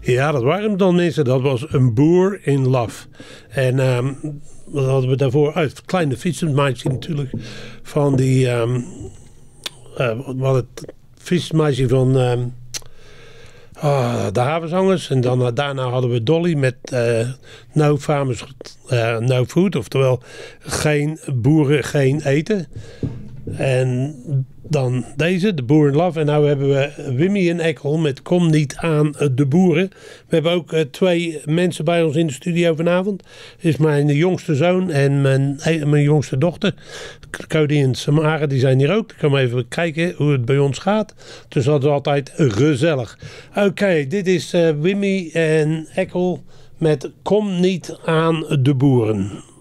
Ja, dat waren dan mensen. Dat was een boer in love. En wat hadden we daarvoor uit? Het kleine fietsenmeisje natuurlijk. Van die... wat het fietsenmeisje van... de havenzangers. En dan, daarna hadden we Dolly met No Farmers, No Food. Oftewel, geen boeren, geen eten. En dan deze, de Boer in Love. En nu hebben we Wimmy en Ekkel met Kom niet aan de boeren. We hebben ook 2 mensen bij ons in de studio vanavond. Dat is mijn jongste zoon en mijn jongste dochter. Cody en Samara, die zijn hier ook. Ik kan even kijken hoe het bij ons gaat. Dus dat is altijd gezellig. Oké, dit is Wimmy en Ekkel met Kom niet aan de boeren.